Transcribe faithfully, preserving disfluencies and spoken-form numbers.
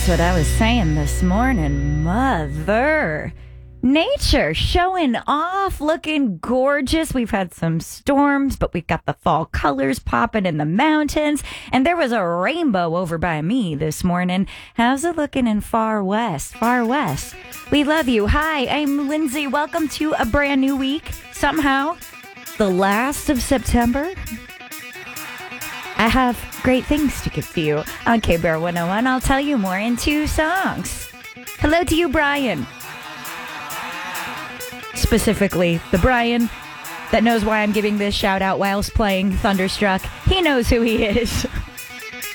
That's what I was saying this morning, mother. Nature showing off, looking gorgeous. We've had some storms, but we've got the fall colors popping in the mountains. And there was a rainbow over by me this morning. How's it looking in far west? Far west. We love you. Hi, I'm Lindsay. Welcome to a brand new week. Somehow, the last of September. I have great things to give to you on K-Bear one oh one. I'll tell you more in two songs. Hello to you, Brian. Specifically, the Brian that knows why I'm giving this shout out whilst playing Thunderstruck. He knows who he is.